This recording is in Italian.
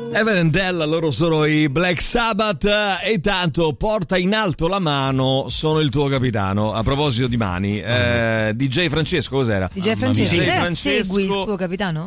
Evanescence, loro sono i Black Sabbath. E tanto porta in alto la mano, sono il tuo capitano. A proposito di mani, DJ Francesco, cos'era? DJ Francesco, DJ Francesco. segui il tuo capitano?